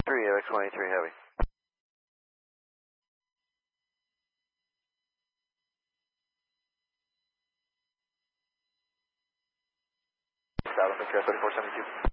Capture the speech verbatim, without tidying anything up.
three, X twenty-three Heavy. South of thirty-four seventy-two.